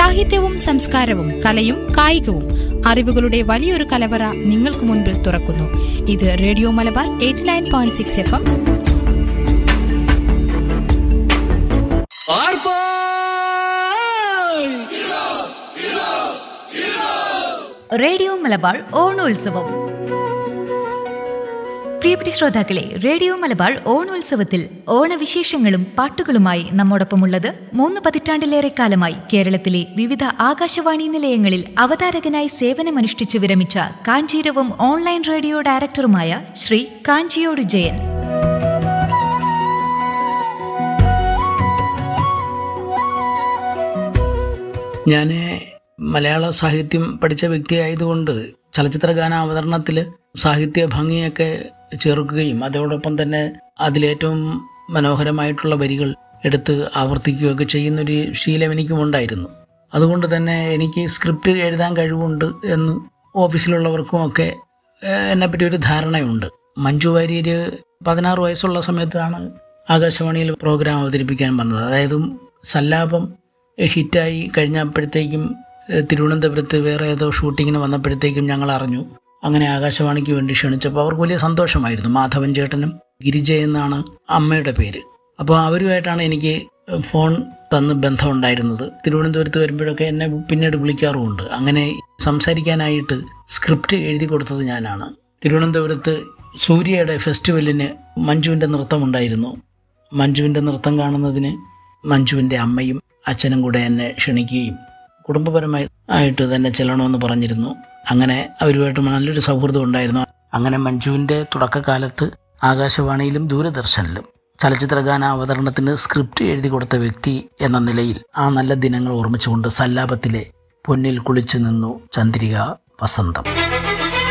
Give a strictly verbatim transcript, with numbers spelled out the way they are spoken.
സാഹിത്യവും സംസ്കാരവും കലയും കായികവും അറിവുകളുടെ വലിയൊരു കലവറ നിങ്ങൾക്ക് മുൻപിൽ തുറക്കുന്നു. ഇത് radio Malabar eighty nine point six F M. Radio Malabar ഓണോത്സവം. പ്രിയപ്പെട്ട ശ്രോതാക്കളെ, റേഡിയോ മലബാർ ഓണോത്സവത്തിൽ ഓണവിശേഷങ്ങളും പാട്ടുകളുമായി നമ്മോടൊപ്പമുള്ളത് മൂന്ന് പതിറ്റാണ്ടിലേറെ കാലമായി കേരളത്തിലെ വിവിധ ആകാശവാണി നിലയങ്ങളിൽ അവതാരകനായി സേവനമനുഷ്ഠിച്ചു വിരമിച്ച കാഞ്ചീരവം ഓൺലൈൻ റേഡിയോ ഡയറക്ടറുമായ ശ്രീ കാഞ്ചിയോട് ജയൻ. ഞാൻ മലയാള സാഹിത്യം പഠിച്ച വ്യക്തിയായതുകൊണ്ട് ചലച്ചിത്ര ഗാന അവതരണത്തിൽ സാഹിത്യ ഭംഗിയൊക്കെ ചേർക്കുകയും അതോടൊപ്പം തന്നെ അതിലേറ്റവും മനോഹരമായിട്ടുള്ള വരികൾ എടുത്ത് ആവർത്തിക്കുകയൊക്കെ ചെയ്യുന്നൊരു ശീലം എനിക്കുമുണ്ടായിരുന്നു. അതുകൊണ്ട് തന്നെ എനിക്ക് സ്ക്രിപ്റ്റ് എഴുതാൻ കഴിവുണ്ട് എന്ന് ഓഫീസിലുള്ളവർക്കുമൊക്കെ എന്നെപ്പറ്റി ഒരു ധാരണയുണ്ട്. മഞ്ജു വാര്യർ പതിനാറ് വയസ്സുള്ള സമയത്താണ് ആകാശവാണിയിൽ പ്രോഗ്രാം അവതരിപ്പിക്കാൻ വന്നത്. അതായത് സല്ലാപം ഹിറ്റായി കഴിഞ്ഞപ്പോഴത്തേക്കും തിരുവനന്തപുരത്ത് വേറെ ഏതോ ഷൂട്ടിങ്ങിന് വന്നപ്പോഴത്തേക്കും ഞങ്ങൾ അറിഞ്ഞു. അങ്ങനെ ആകാശവാണിക്ക് വേണ്ടി ക്ഷണിച്ചപ്പോൾ അവർക്ക് വലിയ സന്തോഷമായിരുന്നു. മാധവൻ ചേട്ടനും ഗിരിജ എന്നാണ് അമ്മയുടെ പേര്. അപ്പോൾ അവരുമായിട്ടാണ് എനിക്ക് ഫോൺ തന്ന് ബന്ധമുണ്ടായിരുന്നത്. തിരുവനന്തപുരത്ത് വരുമ്പോഴൊക്കെ എന്നെ പിന്നീട് വിളിക്കാറുമുണ്ട്. അങ്ങനെ സംസാരിക്കാനായിട്ട് സ്ക്രിപ്റ്റ് എഴുതി കൊടുത്തത് ഞാനാണ്. തിരുവനന്തപുരത്ത് സൂര്യയുടെ ഫെസ്റ്റിവലിന് മഞ്ജുവിൻ്റെ നൃത്തമുണ്ടായിരുന്നു. മഞ്ജുവിൻ്റെ നൃത്തം കാണുന്നതിന് മഞ്ജുവിൻ്റെ അമ്മയും അച്ഛനും കൂടെ എന്നെ ക്ഷണിക്കുകയും കുടുംബപരമായി ആയിട്ട് തന്നെ ചെല്ലണമെന്ന് പറഞ്ഞിരുന്നു. അങ്ങനെ അവരുമായിട്ട് നല്ലൊരു സൗഹൃദം ഉണ്ടായിരുന്നു. അങ്ങനെ മഞ്ജുവിൻ്റെ തുടക്കകാലത്ത് ആകാശവാണിയിലും ദൂരദർശനിലും ചലച്ചിത്ര ഗാന അവതരണത്തിന് സ്ക്രിപ്റ്റ് എഴുതി കൊടുത്ത വ്യക്തി എന്ന നിലയിൽ ആ നല്ല ദിനങ്ങൾ ഓർമ്മിച്ചുകൊണ്ട് സല്ലാപത്തിലെ പൊന്നിൽ കുളിച്ചു നിന്നു ചന്ദ്രിക വസന്തം.